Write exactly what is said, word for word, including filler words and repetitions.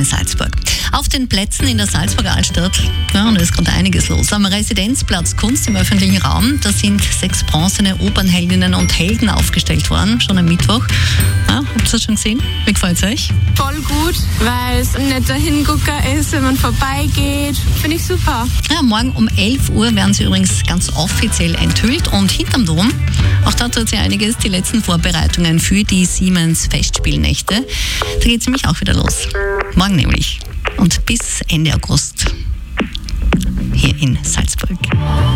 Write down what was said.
in Salzburg. Auf den Plätzen in der Salzburger Altstadt, ja, und da ist gerade einiges los. Am Residenzplatz Kunst im öffentlichen Raum, da sind sechs bronzene Opernheldinnen und Helden aufgestellt worden, schon am Mittwoch. Ja, habt ihr das schon gesehen? Wie gefällt es euch? Voll gut, weil es ein netter Hingucker ist, wenn man vorbeigeht. Finde ich super. Ja, morgen um elf Uhr werden sie übrigens ganz offiziell enthüllt und hinterm Dom, auch da tut sich einiges, die letzten Vorbereitungen für die Siemens Festspielnächte. Da geht es nämlich auch wieder los. Morgen nämlich. Und bis Ende August hier in Salzburg.